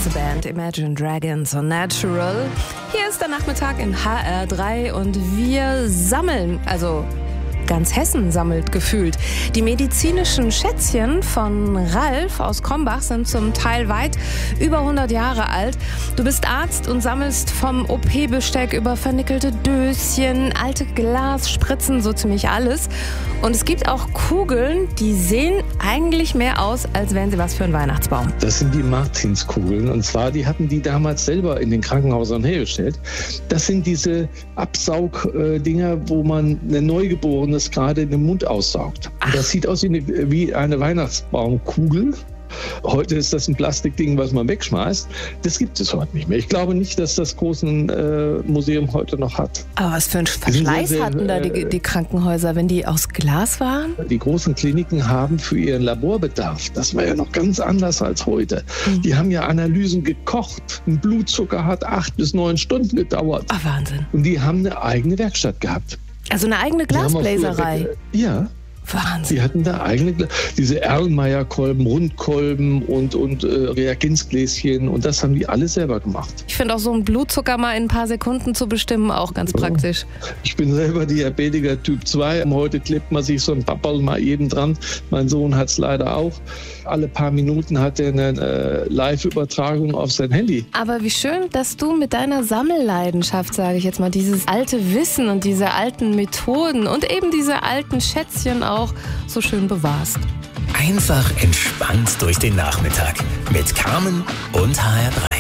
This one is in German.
Schwarze Band Imagine Dragons und Natural. Hier ist der Nachmittag in HR3 und wir sammeln, also ganz Hessen sammelt gefühlt. Die medizinischen Schätzchen von Ralf aus Krombach sind zum Teil weit über 100 Jahre alt. Du bist Arzt und sammelst vom OP-Besteck über vernickelte Döschen, alte Glasspritzen, so ziemlich alles. Und es gibt auch Kugeln, die sehen eigentlich mehr aus, als wären sie was für einen Weihnachtsbaum. Das sind die Martinskugeln. Und zwar, die hatten die damals selber in den Krankenhäusern hergestellt. Das sind diese Absaugdinger, wo man ein Neugeborenes gerade in den Mund aussaugt. Und das sieht aus wie eine Weihnachtsbaumkugel. Heute ist das ein Plastikding, was man wegschmeißt. Das gibt es heute nicht mehr. Ich glaube nicht, dass das große Museum heute noch hat. Aber was für einen Verschleiß hatten da die Krankenhäuser, wenn die aus Glas waren? Die großen Kliniken haben für ihren Laborbedarf, das war ja noch ganz anders als heute, die haben ja Analysen gekocht. Ein Blutzucker hat 8 bis 9 Stunden gedauert. Ach, Wahnsinn. Und die haben eine eigene Werkstatt gehabt. Also eine eigene Glasbläserei? Ja. Wahnsinn. Die hatten da diese Erlenmeyer-Kolben, Rundkolben und Reagenzgläschen und das haben die alles selber gemacht. Ich finde auch so einen Blutzucker mal in ein paar Sekunden zu bestimmen auch ganz praktisch. Ich bin selber Diabetiker Typ 2. Heute klebt man sich so ein Papperl mal eben dran. Mein Sohn hat es leider auch. Alle paar Minuten hat er eine Live-Übertragung auf sein Handy. Aber wie schön, dass du mit deiner Sammelleidenschaft, sage ich jetzt mal, dieses alte Wissen und diese alten Methoden und eben diese alten Schätzchen auch so schön bewahrst. Einfach entspannt durch den Nachmittag mit Carmen und HR3.